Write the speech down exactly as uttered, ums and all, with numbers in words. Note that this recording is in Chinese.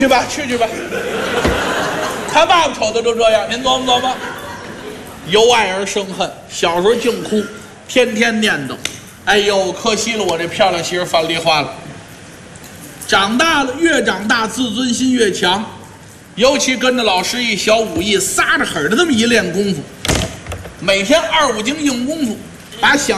去吧，去去吧。他爸爸瞅的都这样，您琢磨琢磨。由爱而生恨，小时候净哭，天天念叨，哎呦，可惜了我这漂亮媳妇范丽花了。长大了，越长大自尊心越强，尤其跟着老师一小武艺，撒着狠的这么一练功夫，每天二五经硬功夫，把想